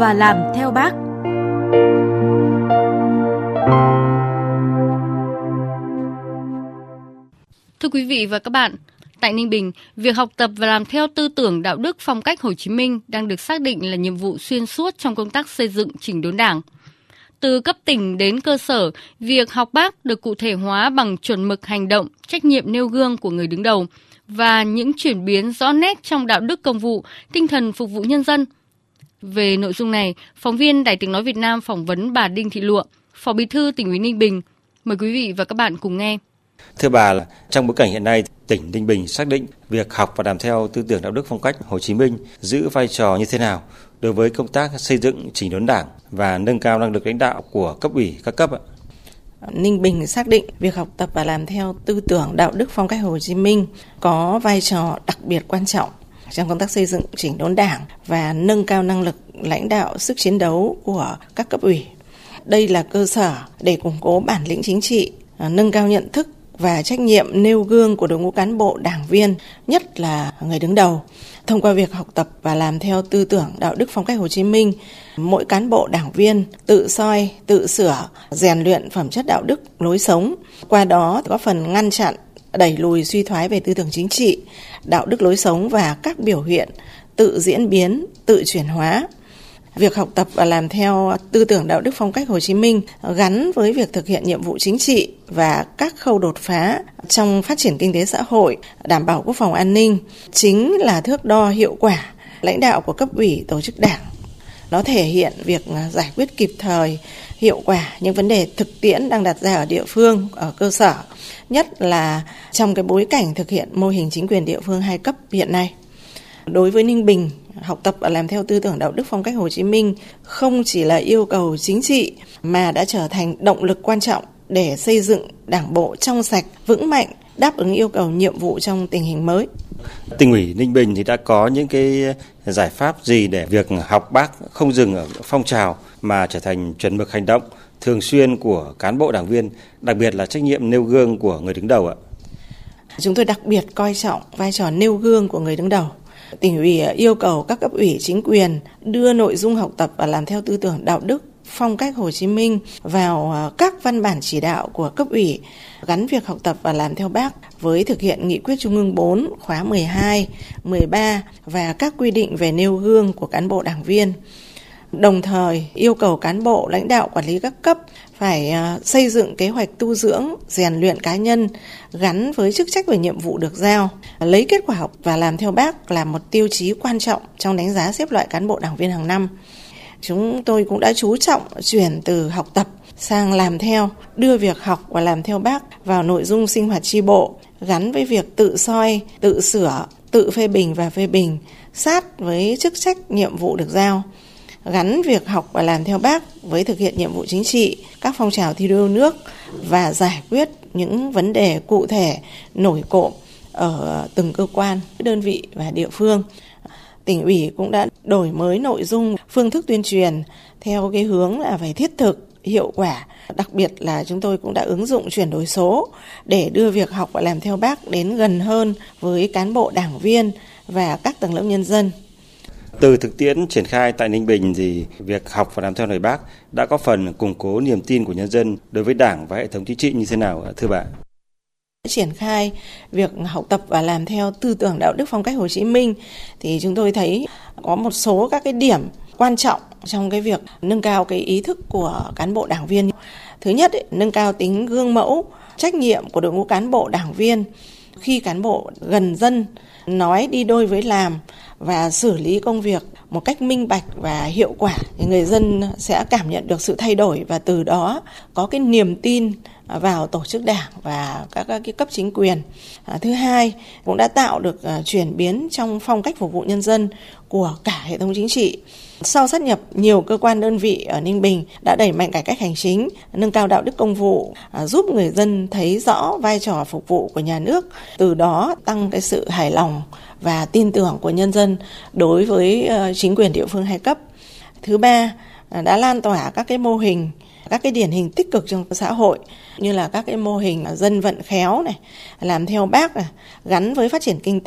và làm theo Bác. Thưa quý vị và các bạn, tại Ninh Bình, việc học tập và làm theo tư tưởng đạo đức phong cách Hồ Chí Minh đang được xác định là nhiệm vụ xuyên suốt trong công tác xây dựng chỉnh đốn Đảng. Từ cấp tỉnh đến cơ sở, việc học Bác được cụ thể hóa bằng chuẩn mực hành động, trách nhiệm nêu gương của người đứng đầu và những chuyển biến rõ nét trong đạo đức công vụ, tinh thần phục vụ nhân dân. Về nội dung này, phóng viên Đài Tiếng nói Việt Nam phỏng vấn bà Đinh Thị Lụa, Phó Bí thư Tỉnh ủy Ninh Bình. Mời quý vị và các bạn cùng nghe. Thưa bà, trong bối cảnh hiện nay, tỉnh Ninh Bình xác định việc học và làm theo tư tưởng đạo đức phong cách Hồ Chí Minh giữ vai trò như thế nào đối với công tác xây dựng chỉnh đốn Đảng và nâng cao năng lực lãnh đạo của cấp ủy các cấp ạ? Ninh Bình xác định việc học tập và làm theo tư tưởng đạo đức phong cách Hồ Chí Minh có vai trò đặc biệt quan trọng trong công tác xây dựng chỉnh đốn Đảng và nâng cao năng lực lãnh đạo, sức chiến đấu của các cấp ủy. Đây là cơ sở để củng cố bản lĩnh chính trị, nâng cao nhận thức và trách nhiệm nêu gương của đội ngũ cán bộ đảng viên, nhất là người đứng đầu. Thông qua việc học tập và làm theo tư tưởng đạo đức phong cách Hồ Chí Minh, mỗi cán bộ đảng viên tự soi, tự sửa, rèn luyện phẩm chất đạo đức, lối sống. Qua đó góp phần ngăn chặn, đẩy lùi suy thoái về tư tưởng chính trị, đạo đức lối sống và các biểu hiện tự diễn biến, tự chuyển hóa. Việc học tập và làm theo tư tưởng đạo đức phong cách Hồ Chí Minh gắn với việc thực hiện nhiệm vụ chính trị và các khâu đột phá trong phát triển kinh tế xã hội, đảm bảo quốc phòng an ninh chính là thước đo hiệu quả lãnh đạo của cấp ủy tổ chức Đảng. Nó thể hiện việc giải quyết kịp thời, hiệu quả những vấn đề thực tiễn đang đặt ra ở địa phương, ở cơ sở, nhất là trong cái bối cảnh thực hiện mô hình chính quyền địa phương 2 cấp hiện nay. Đối với Ninh Bình, học tập và làm theo tư tưởng đạo đức phong cách Hồ Chí Minh không chỉ là yêu cầu chính trị mà đã trở thành động lực quan trọng để xây dựng Đảng bộ trong sạch, vững mạnh, đáp ứng yêu cầu nhiệm vụ trong tình hình mới. Tỉnh ủy Ninh Bình thì đã có những cái giải pháp gì để việc học Bác không dừng ở phong trào mà trở thành chuẩn mực hành động thường xuyên của cán bộ đảng viên, đặc biệt là trách nhiệm nêu gương của người đứng đầu ạ? Chúng tôi đặc biệt coi trọng vai trò nêu gương của người đứng đầu. Tỉnh ủy yêu cầu các cấp ủy chính quyền đưa nội dung học tập và làm theo tư tưởng đạo đức phong cách Hồ Chí Minh vào các văn bản chỉ đạo của cấp ủy, gắn việc học tập và làm theo Bác với thực hiện nghị quyết Trung ương 4 khóa 12, 13 và các quy định về nêu gương của cán bộ đảng viên. Đồng thời yêu cầu cán bộ lãnh đạo quản lý các cấp phải xây dựng kế hoạch tu dưỡng, rèn luyện cá nhân gắn với chức trách và nhiệm vụ được giao, lấy kết quả học và làm theo Bác là một tiêu chí quan trọng trong đánh giá xếp loại cán bộ đảng viên hàng năm. Chúng tôi cũng đã chú trọng chuyển từ học tập sang làm theo, đưa việc học và làm theo Bác vào nội dung sinh hoạt chi bộ, gắn với việc tự soi, tự sửa, tự phê bình và phê bình, sát với chức trách nhiệm vụ được giao. Gắn việc học và làm theo Bác với thực hiện nhiệm vụ chính trị, các phong trào thi đua yêu nước và giải quyết những vấn đề cụ thể nổi cộm ở từng cơ quan, đơn vị và địa phương. Tỉnh ủy cũng đã đổi mới nội dung, phương thức tuyên truyền theo cái hướng là phải thiết thực, hiệu quả. Đặc biệt là chúng tôi cũng đã ứng dụng chuyển đổi số để đưa việc học và làm theo Bác đến gần hơn với cán bộ đảng viên và các tầng lớp nhân dân. Từ thực tiễn triển khai tại Ninh Bình thì việc học và làm theo lời Bác đã có phần củng cố niềm tin của nhân dân đối với Đảng và hệ thống chính trị như thế nào thưa bà? Triển khai việc học tập và làm theo tư tưởng đạo đức phong cách Hồ Chí Minh thì chúng tôi thấy có một số các cái điểm quan trọng trong cái việc nâng cao cái ý thức của cán bộ đảng viên. Thứ nhất, nâng cao tính gương mẫu, trách nhiệm của đội ngũ cán bộ đảng viên. Khi cán bộ gần dân, nói đi đôi với làm và xử lý công việc một cách minh bạch và hiệu quả thì người dân sẽ cảm nhận được sự thay đổi và từ đó có cái niềm tin vào tổ chức Đảng và các cái cấp chính quyền. Thứ hai, cũng đã tạo được chuyển biến trong phong cách phục vụ nhân dân của cả hệ thống chính trị. Sau sát nhập, nhiều cơ quan đơn vị ở Ninh Bình đã đẩy mạnh cải cách hành chính, nâng cao đạo đức công vụ, giúp người dân thấy rõ vai trò phục vụ của nhà nước, từ đó tăng cái sự hài lòng và tin tưởng của nhân dân đối với chính quyền địa phương 2 cấp. Thứ ba, đã lan tỏa các cái mô hình, các cái điển hình tích cực trong xã hội như là các cái mô hình dân vận khéo này, làm theo Bác này, gắn với phát triển kinh tế.